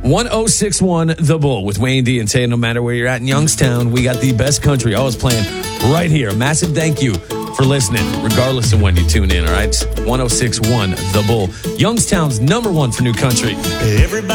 1061 The Bull with Wayne D and Tay. No matter where you're at in Youngstown, we got the best country always playing right here. A massive thank you for listening, regardless of when you tune in, all right? 1061 The Bull, Youngstown's #1 for new country. Everybody